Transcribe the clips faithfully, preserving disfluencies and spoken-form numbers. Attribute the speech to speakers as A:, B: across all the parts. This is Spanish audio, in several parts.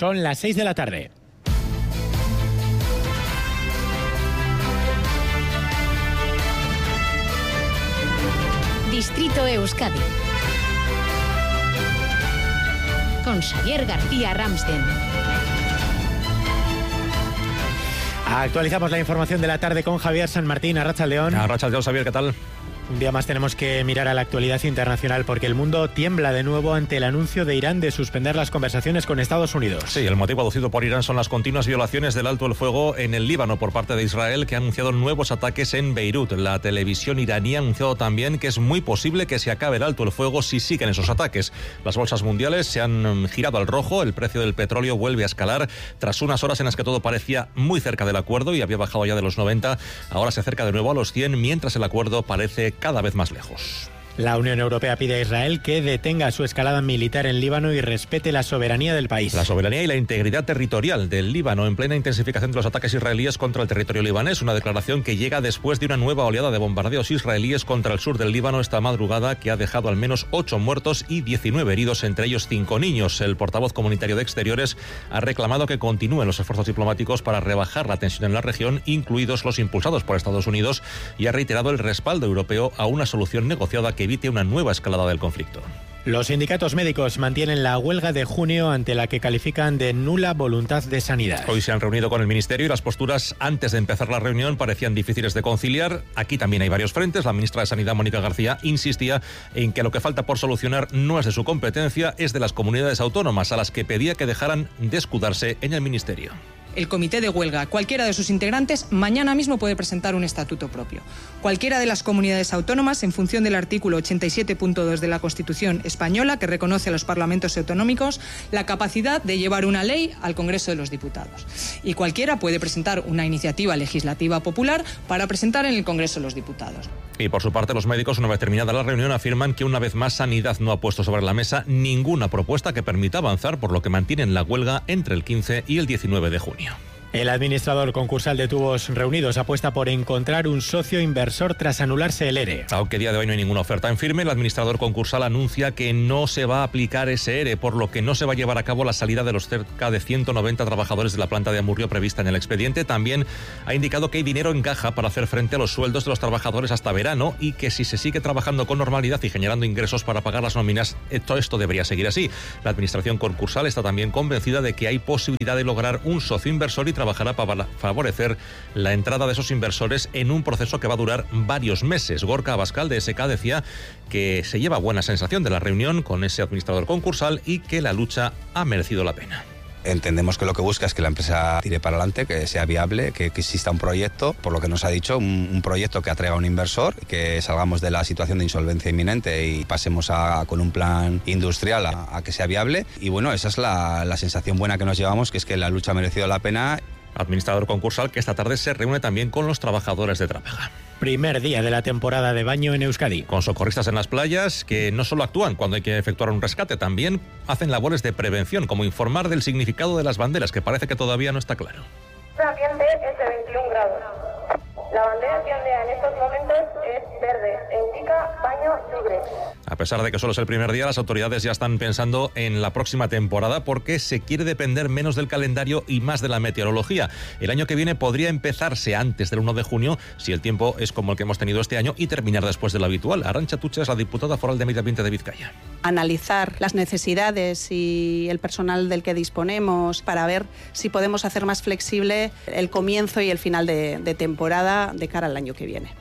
A: Son las seis de la tarde.
B: Distrito Euskadi. Con Xavier García Ramsten.
A: Actualizamos la información de la tarde con Javier San Martín. Arratsaldeon.
C: Arratsaldeon, Xavier, ¿qué tal?
A: Un día más tenemos que mirar a la actualidad internacional porque el mundo tiembla de nuevo ante el anuncio de Irán de suspender las conversaciones con Estados Unidos.
C: Sí, el motivo aducido por Irán son las continuas violaciones del alto el fuego en el Líbano por parte de Israel, que ha anunciado nuevos ataques en Beirut. La televisión iraní ha anunciado también que es muy posible que se acabe el alto el fuego si siguen esos ataques. Las bolsas mundiales se han girado al rojo, el precio del petróleo vuelve a escalar. Tras unas horas en las que todo parecía muy cerca del acuerdo y había bajado ya de los noventa, ahora se acerca de nuevo a los cien, mientras el acuerdo parece cada vez más lejos.
A: La Unión Europea pide a Israel que detenga su escalada militar en Líbano y respete la soberanía del país.
C: La soberanía y la integridad territorial del Líbano en plena intensificación de los ataques israelíes contra el territorio libanés. Una declaración que llega después de una nueva oleada de bombardeos israelíes contra el sur del Líbano esta madrugada, que ha dejado al menos ocho muertos y diecinueve heridos, entre ellos cinco niños. El portavoz comunitario de Exteriores ha reclamado que continúen los esfuerzos diplomáticos para rebajar la tensión en la región, incluidos los impulsados por Estados Unidos, y ha reiterado el respaldo europeo a una solución negociada que evite una nueva escalada del conflicto.
A: Los sindicatos médicos mantienen la huelga de junio, ante la que califican de nula voluntad de sanidad.
C: Hoy se han reunido con el Ministerio y las posturas antes de empezar la reunión parecían difíciles de conciliar. Aquí también hay varios frentes. La ministra de Sanidad, Mónica García, insistía en que lo que falta por solucionar no es de su competencia, es de las comunidades autónomas, a las que pedía que dejaran de escudarse en el Ministerio.
D: El comité de huelga, cualquiera de sus integrantes, mañana mismo puede presentar un estatuto propio. Cualquiera de las comunidades autónomas, en función del artículo ochenta y siete punto dos de la Constitución española, que reconoce a los parlamentos autonómicos la capacidad de llevar una ley al Congreso de los Diputados. Y cualquiera puede presentar una iniciativa legislativa popular para presentar en el Congreso de los Diputados.
C: Y por su parte, los médicos, una vez terminada la reunión, afirman que una vez más Sanidad no ha puesto sobre la mesa ninguna propuesta que permita avanzar, por lo que mantienen la huelga entre el quince y el diecinueve de junio.
A: El administrador concursal de Tubos Reunidos apuesta por encontrar un socio inversor tras anularse el ERE.
C: Aunque a día de hoy no hay ninguna oferta en firme, el administrador concursal anuncia que no se va a aplicar ese ERE, por lo que no se va a llevar a cabo la salida de los cerca de ciento noventa trabajadores de la planta de Amurrio prevista en el expediente. También ha indicado que hay dinero en caja para hacer frente a los sueldos de los trabajadores hasta verano, y que si se sigue trabajando con normalidad y generando ingresos para pagar las nóminas, todo esto debería seguir así. La administración concursal está también convencida de que hay posibilidad de lograr un socio inversor y trabajará para favorecer la entrada de esos inversores en un proceso que va a durar varios meses. Gorka Abascal, de S K, decía que se lleva buena sensación de la reunión con ese administrador concursal y que la lucha ha merecido la pena.
E: Entendemos que lo que busca es que la empresa tire para adelante, que sea viable, que, que exista un proyecto, por lo que nos ha dicho, un, un proyecto que atraiga a un inversor, que salgamos de la situación de insolvencia inminente y pasemos a, con un plan industrial a, a que sea viable. Y bueno, esa es la, la sensación buena que nos llevamos, que es que la lucha ha merecido la pena.
C: Administrador concursal que esta tarde se reúne también con los trabajadores de Trápaga.
A: Primer día de la temporada de baño en Euskadi.
C: Con socorristas en las playas que no solo actúan cuando hay que efectuar un rescate, también hacen labores de prevención, como informar del significado de las banderas, que parece que todavía no está claro.
F: El ambiente es de veintiún grados. La bandera que ondea en estos momentos es verde, e indica baño libre.
C: A pesar de que solo es el primer día, las autoridades ya están pensando en la próxima temporada, porque se quiere depender menos del calendario y más de la meteorología. El año que viene podría empezarse antes del uno de junio, si el tiempo es como el que hemos tenido este año, y terminar después de lo habitual. Arantxa Tucha es la diputada foral de Medio Ambiente de Vizcaya.
G: Analizar las necesidades y el personal del que disponemos para ver si podemos hacer más flexible el comienzo y el final de, de temporada de cara al año que viene.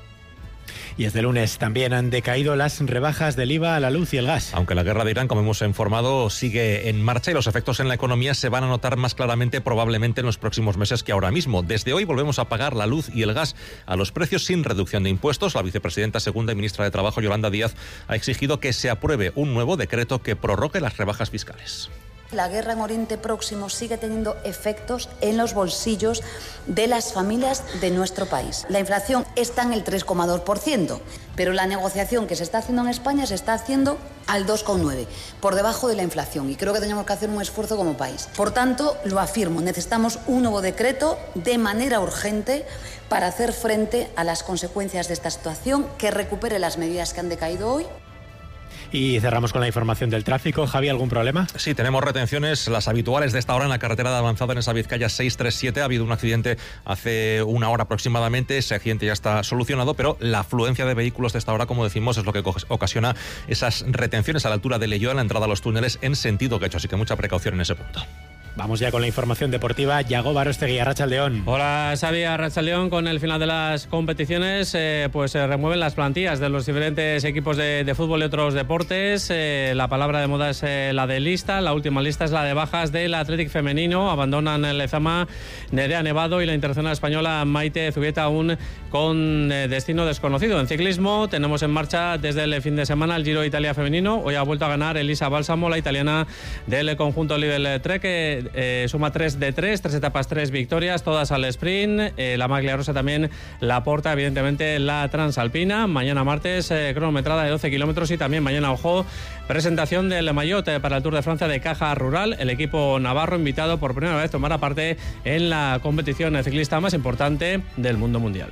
A: Y este lunes también han decaído las rebajas del I V A a la luz y el gas.
C: Aunque la guerra de Irán, como hemos informado, sigue en marcha y los efectos en la economía se van a notar más claramente probablemente en los próximos meses que ahora mismo. Desde hoy volvemos a pagar la luz y el gas a los precios sin reducción de impuestos. La vicepresidenta segunda y ministra de Trabajo, Yolanda Díaz, ha exigido que se apruebe un nuevo decreto que prorrogue las rebajas fiscales.
H: La guerra en Oriente Próximo sigue teniendo efectos en los bolsillos de las familias de nuestro país. La inflación está en el tres coma dos por ciento, pero la negociación que se está haciendo en España se está haciendo al dos coma nueve por ciento, por debajo de la inflación, y creo que tenemos que hacer un esfuerzo como país. Por tanto, lo afirmo, necesitamos un nuevo decreto de manera urgente para hacer frente a las consecuencias de esta situación, que recupere las medidas que han decaído hoy.
A: Y cerramos con la información del tráfico. Javi, ¿algún problema?
C: Sí, tenemos retenciones, las habituales de esta hora en la carretera de avanzada en esa Vizcaya seiscientos treinta y siete. Ha habido un accidente hace una hora aproximadamente. Ese accidente ya está solucionado, pero la afluencia de vehículos de esta hora, como decimos, es lo que ocasiona esas retenciones a la altura de Leioa en la entrada a los túneles en sentido quecho. Así que mucha precaución en ese punto.
A: Vamos ya con la información deportiva. Yago Barostegui, Arratsaldeón.
I: Hola, Xavi, Arratsaldeón. Con el final de las competiciones, eh, pues se remueven las plantillas de los diferentes equipos de, de fútbol y otros deportes. Eh, la palabra de moda es eh, la de lista. La última lista es la de bajas del Athletic femenino. Abandonan el Lezama Nerea Nevado y la internacional española Maite Zubieta, aún con eh, destino desconocido. En ciclismo tenemos en marcha desde el fin de semana el Giro de Italia femenino. Hoy ha vuelto a ganar Elisa Bálsamo, la italiana del conjunto Lidl Trek, que Eh, suma tres de tres, tres etapas, tres victorias, todas al sprint. Eh, la maglia rosa también la aporta, evidentemente, la transalpina. Mañana martes, eh, cronometrada de doce kilómetros y también mañana, ojo, presentación del maillot eh, para el Tour de Francia de Caja Rural. El equipo navarro invitado por primera vez tomará parte en la competición ciclista más importante del mundo mundial.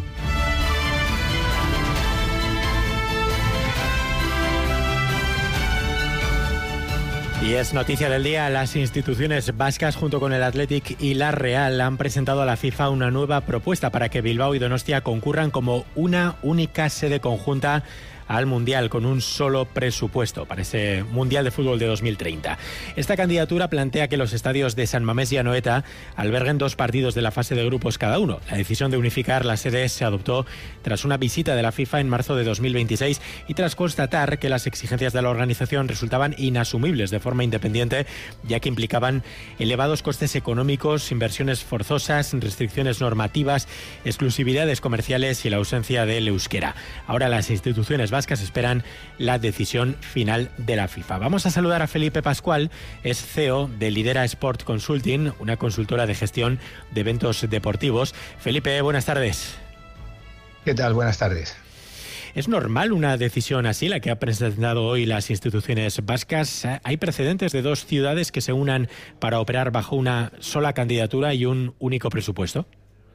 A: Y es noticia del día, las instituciones vascas junto con el Athletic y la Real han presentado a la FIFA una nueva propuesta para que Bilbao y Donostia concurran como una única sede conjunta al Mundial con un solo presupuesto para ese Mundial de Fútbol de dos mil treinta. Esta candidatura plantea que los estadios de San Mamés y Anoeta alberguen dos partidos de la fase de grupos cada uno. La decisión de unificar las sedes se adoptó tras una visita de la FIFA en marzo de dos mil veintiséis y tras constatar que las exigencias de la organización resultaban inasumibles de forma independiente, ya que implicaban elevados costes económicos, inversiones forzosas, restricciones normativas, exclusividades comerciales y la ausencia del euskera. Ahora las instituciones vascas esperan la decisión final de la FIFA. Vamos a saludar a Felipe Pascual, es C E O de Lidera Sport Consulting, una consultora de gestión de eventos deportivos. Felipe, buenas tardes.
J: ¿Qué tal? Buenas tardes.
A: ¿Es normal una decisión así, la que ha presentado hoy las instituciones vascas? ¿Hay precedentes de dos ciudades que se unan para operar bajo una sola candidatura y un único presupuesto?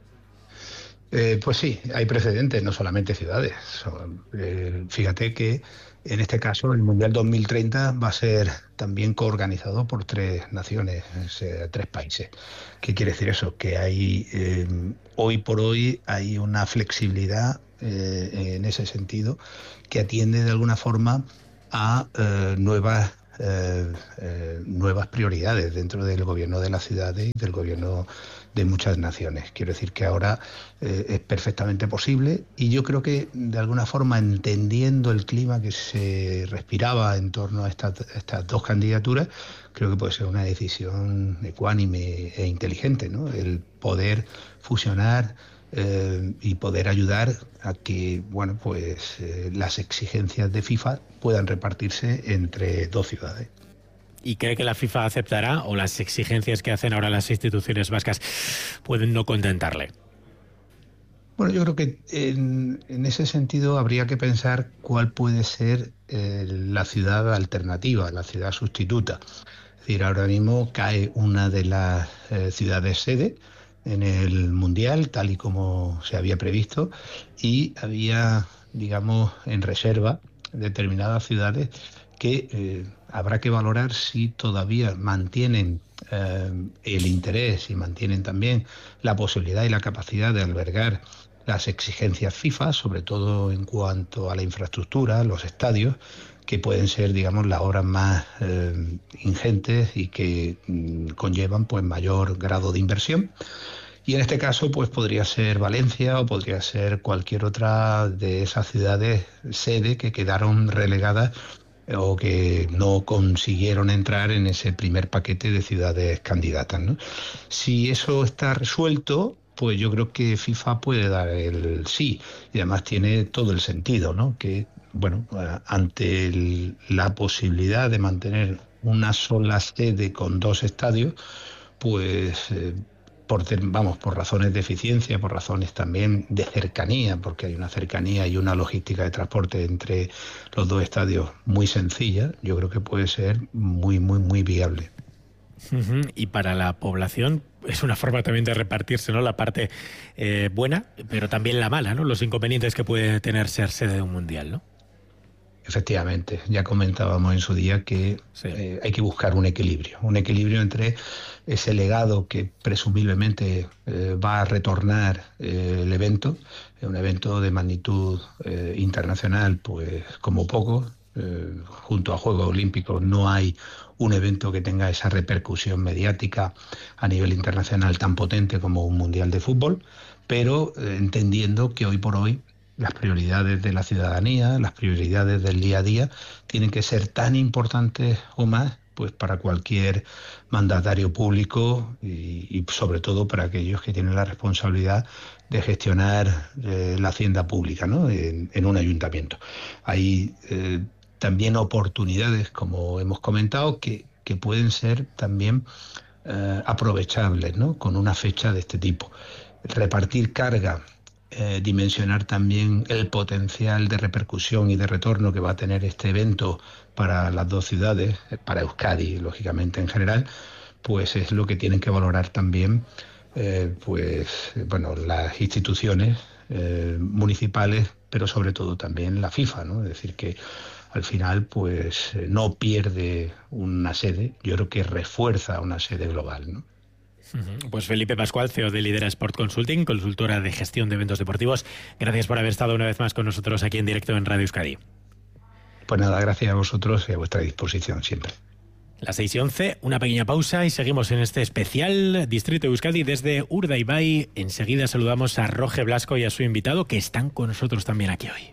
J: Eh, pues sí, hay precedentes, no solamente ciudades. Eh, fíjate que en este caso el Mundial dos mil treinta va a ser también coorganizado por tres naciones, eh, tres países. ¿Qué quiere decir eso? Que hay eh, hoy por hoy hay una flexibilidad eh, en ese sentido que atiende de alguna forma a eh, nuevas eh, eh, nuevas prioridades dentro del gobierno de las ciudades y del gobierno de muchas naciones. Quiero decir que ahora eh, es perfectamente posible y yo creo que de alguna forma, entendiendo el clima que se respiraba en torno a estas, estas dos candidaturas, creo que puede ser una decisión ecuánime e inteligente, ¿no? El poder fusionar eh, y poder ayudar a que, bueno, pues eh, las exigencias de FIFA puedan repartirse entre dos ciudades.
A: ¿Y cree que la FIFA aceptará o las exigencias que hacen ahora las instituciones vascas pueden no contentarle?
J: Bueno, yo creo que en, en ese sentido habría que pensar cuál puede ser eh, la ciudad alternativa, la ciudad sustituta. Es decir, ahora mismo cae una de las eh, ciudades sede en el Mundial, tal y como se había previsto, y había, digamos, en reserva determinadas ciudades que eh, habrá que valorar si todavía mantienen eh, el interés y mantienen también la posibilidad y la capacidad de albergar las exigencias FIFA, sobre todo en cuanto a la infraestructura, los estadios, que pueden ser, digamos, las obras más eh, ingentes y que mm, conllevan pues mayor grado de inversión. Y en este caso, pues podría ser Valencia o podría ser cualquier otra de esas ciudades sede que quedaron relegadas o que no consiguieron entrar en ese primer paquete de ciudades candidatas, ¿no? Si eso está resuelto, pues yo creo que FIFA puede dar el sí, y además tiene todo el sentido, ¿no? Que, bueno, ante el, la posibilidad de mantener una sola sede con dos estadios, pues eh, por, vamos, por razones de eficiencia, por razones también de cercanía, porque hay una cercanía y una logística de transporte entre los dos estadios muy sencilla, yo creo que puede ser muy, muy, muy viable.
A: Uh-huh. Y para la población es una forma también de repartirse, ¿no? La parte eh, buena, pero también la mala, ¿no? Los inconvenientes que puede tener ser sede de un mundial, ¿no?
J: Efectivamente, ya comentábamos en su día que sí. eh, hay que buscar un equilibrio, un equilibrio entre ese legado que presumiblemente eh, va a retornar eh, el evento, un evento de magnitud eh, internacional, pues como poco, eh, junto a Juegos Olímpicos no hay un evento que tenga esa repercusión mediática a nivel internacional tan potente como un Mundial de Fútbol, pero eh, entendiendo que hoy por hoy las prioridades de la ciudadanía, las prioridades del día a día, tienen que ser tan importantes o más pues para cualquier mandatario público y, y sobre todo para aquellos que tienen la responsabilidad de gestionar eh, la hacienda pública, ¿no? en, en un ayuntamiento. Hay eh, también oportunidades, como hemos comentado, que, que pueden ser también eh, aprovechables, ¿no? Con una fecha de este tipo. Repartir carga, Eh, dimensionar también el potencial de repercusión y de retorno que va a tener este evento para las dos ciudades, para Euskadi, lógicamente en general, pues es lo que tienen que valorar también eh, pues bueno, las instituciones eh, municipales, pero sobre todo también la FIFA, ¿no? Es decir, que al final pues no pierde una sede, yo creo que refuerza una sede global, ¿no?
A: Pues Felipe Pascual, C E O de Lidera Sport Consulting, consultora de gestión de eventos deportivos. Gracias por haber estado una vez más con nosotros aquí en directo en Radio Euskadi.
J: Pues nada, gracias a vosotros y a vuestra disposición siempre.
A: Las seis y once, una pequeña pausa y seguimos en este especial Distrito Euskadi desde Urdaibai. Enseguida saludamos a Roge Blasco y a su invitado, que están con nosotros también aquí hoy.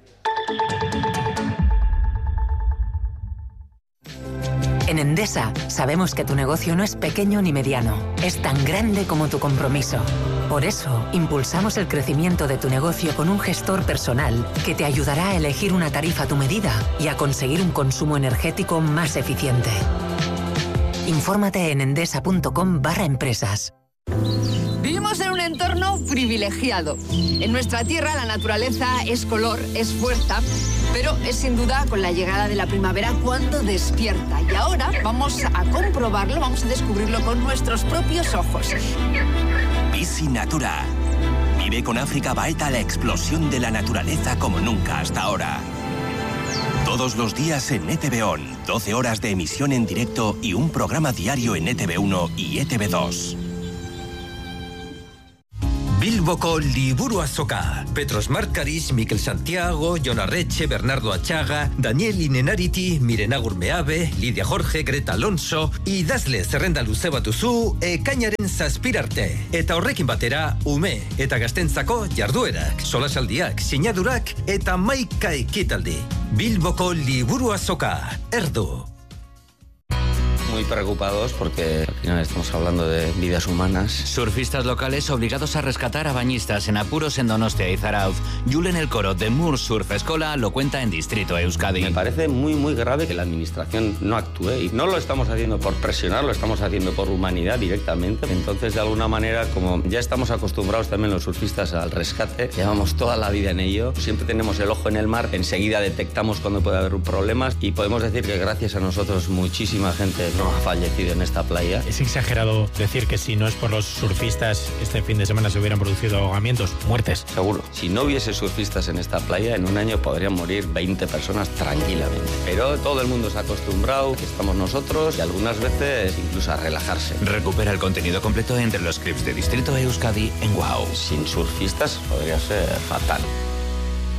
K: En Endesa sabemos que tu negocio no es pequeño ni mediano, es tan grande como tu compromiso. Por eso, impulsamos el crecimiento de tu negocio con un gestor personal que te ayudará a elegir una tarifa a tu medida y a conseguir un consumo energético más eficiente. Infórmate en endesa.com barra empresas.
L: Vivimos en un entorno privilegiado. En nuestra tierra la naturaleza es color, es fuerza, pero es sin duda con la llegada de la primavera cuando despierta. Y ahora vamos a comprobarlo, vamos a descubrirlo con nuestros propios ojos.
M: Bizi Natura. Vive con África Baeta la explosión de la naturaleza como nunca hasta ahora. Todos los días en E T V O N, doce horas de emisión en directo y un programa diario en E T V uno y E T V dos.
N: Bilboko liburu azoka. Petros Markaris, Mikel Santiago, Jon Arretxe, Bernardo Atxaga, Daniel Inenariti, Miren Agurmeabe, Lidia Jorge, Greta Alonso, idazle zerrenda luze bat duzu ekainaren zazpirarte. Eta horrekin batera, ume eta gaztentzako jarduerak, solasaldiak, sinadurak eta maika ekitaldi. Bilboko liburu azoka. Erdu.
O: Muy preocupados porque al final estamos hablando de vidas humanas.
P: Surfistas locales obligados a rescatar a bañistas en apuros en Donostia y Zarauz. Julen El Coro de Moore Surf Escola lo cuenta en Distrito Euskadi.
O: Me parece muy muy grave que la administración no actúe y no lo estamos haciendo por presionar, lo estamos haciendo por humanidad directamente. Entonces de alguna manera, como ya estamos acostumbrados también los surfistas al rescate, llevamos toda la vida en ello, siempre tenemos el ojo en el mar, enseguida detectamos cuando puede haber problemas y podemos decir que gracias a nosotros muchísima gente no ha fallecido en esta playa.
A: Es exagerado decir que si no es por los surfistas este fin de semana se hubieran producido ahogamientos, muertes.
O: Seguro. Si no hubiese surfistas en esta playa, en un año podrían morir veinte personas tranquilamente. Pero todo el mundo se ha acostumbrado, que estamos nosotros y algunas veces incluso a relajarse.
P: Recupera el contenido completo entre los clips de Distrito Euskadi en Wow.
O: Sin surfistas podría ser fatal.